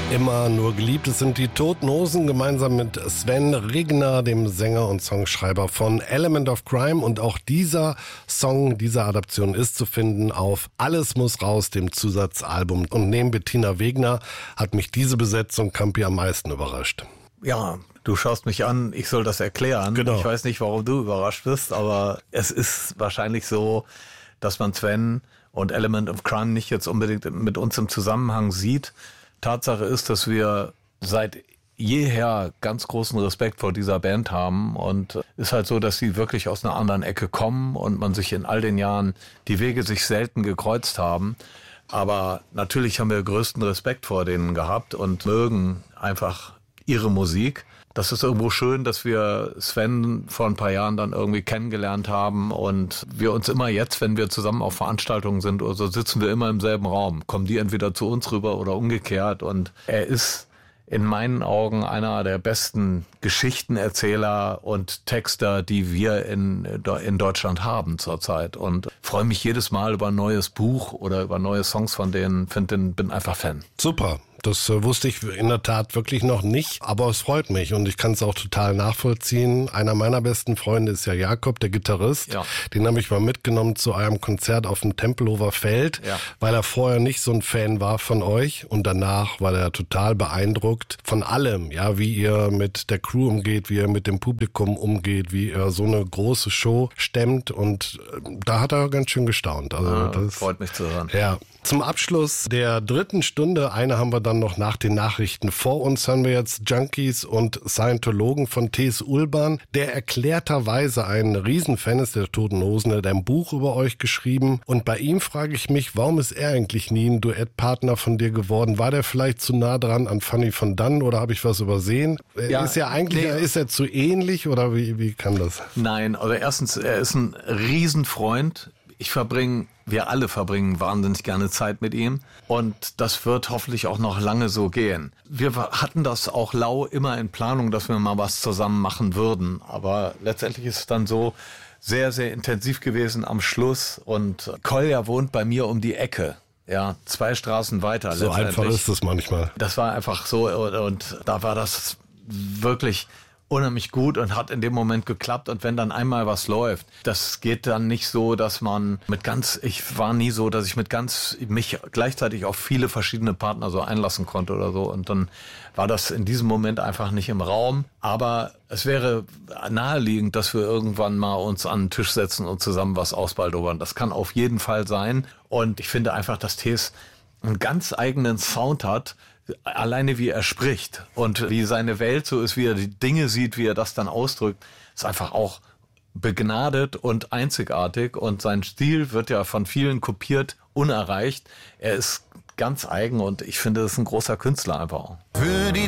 Immer nur geliebt. Es sind die Toten Hosen gemeinsam mit Sven Regner, dem Sänger und Songschreiber von Element of Crime. Und auch dieser Song, diese Adaption ist zu finden auf Alles muss raus, dem Zusatzalbum. Und neben Bettina Wegner hat mich diese Besetzung Campi am meisten überrascht. Ja, du schaust mich an, ich soll das erklären. Genau. Ich weiß nicht, warum du überrascht bist, aber es ist wahrscheinlich so, dass man Sven und Element of Crime nicht jetzt unbedingt mit uns im Zusammenhang sieht. Tatsache ist, dass wir seit jeher ganz großen Respekt vor dieser Band haben und ist halt so, dass sie wirklich aus einer anderen Ecke kommen und man sich in all den Jahren die Wege sich selten gekreuzt haben. Aber natürlich haben wir größten Respekt vor denen gehabt und mögen einfach ihre Musik. Das ist irgendwo schön, dass wir Sven vor ein paar Jahren dann irgendwie kennengelernt haben und wir uns immer jetzt, wenn wir zusammen auf Veranstaltungen sind oder so, sitzen wir immer im selben Raum. Kommen die entweder zu uns rüber oder umgekehrt und er ist in meinen Augen einer der besten Geschichtenerzähler und Texter, die wir in Deutschland haben zurzeit und freue mich jedes Mal über ein neues Buch oder über neue Songs von denen, bin einfach Fan. Super. Das wusste ich in der Tat wirklich noch nicht, aber es freut mich und ich kann es auch total nachvollziehen. Einer meiner besten Freunde ist ja Jakob, der Gitarrist. Ja. Den habe ich mal mitgenommen zu einem Konzert auf dem Tempelhofer Feld, weil er vorher nicht so ein Fan war von euch und danach war er total beeindruckt von allem, ja, wie ihr mit der Crew umgeht, wie ihr mit dem Publikum umgeht, wie ihr so eine große Show stemmt und da hat er ganz schön gestaunt. Also das freut mich zu hören. Ja. Zum Abschluss der 3. Stunde, eine haben wir dann noch nach den Nachrichten vor uns, hören wir jetzt Junkies und Scientologen von T.S. Ullmann, der erklärterweise ein Riesenfan ist der Toten Hosen, der hat ein Buch über euch geschrieben und bei ihm frage ich mich, warum ist er eigentlich nie ein Duettpartner von dir geworden? War der vielleicht zu nah dran an Fanny von Dann oder habe ich was übersehen? Ja, ist ja eigentlich, ist er zu ähnlich oder wie kann das? Nein, also erstens, er ist ein Riesenfreund. Wir alle verbringen wahnsinnig gerne Zeit mit ihm und das wird hoffentlich auch noch lange so gehen. Wir hatten das auch lau immer in Planung, dass wir mal was zusammen machen würden, aber letztendlich ist es dann so sehr, sehr intensiv gewesen am Schluss und Kolja wohnt bei mir um die Ecke. Ja, 2 Straßen weiter. So einfach ist es manchmal. Das war einfach so und da war das wirklich unheimlich gut und hat in dem Moment geklappt und wenn dann einmal was läuft, das geht dann nicht so, dass man ich war nie so, dass ich mich gleichzeitig auf viele verschiedene Partner so einlassen konnte oder so und dann war das in diesem Moment einfach nicht im Raum, aber es wäre naheliegend, dass wir irgendwann mal uns an den Tisch setzen und zusammen was ausbaldobern. Das kann auf jeden Fall sein und ich finde einfach, dass Tees einen ganz eigenen Sound hat, alleine wie er spricht und wie seine Welt so ist, wie er die Dinge sieht, wie er das dann ausdrückt, ist einfach auch begnadet und einzigartig und sein Stil wird ja von vielen kopiert, unerreicht. Er ist ganz eigen und ich finde, das ist ein großer Künstler einfach auch. Für die